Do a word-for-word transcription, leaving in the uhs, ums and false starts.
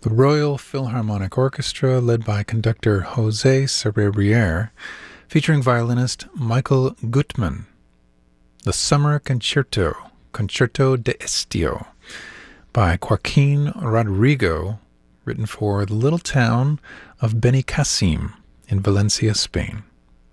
The Royal Philharmonic Orchestra, led by conductor José Cerebriere, featuring violinist Michael Gutmann. The Summer Concerto, Concerto de Estio, by Joaquin Rodrigo, written for the little town of Benicassim in Valencia, Spain.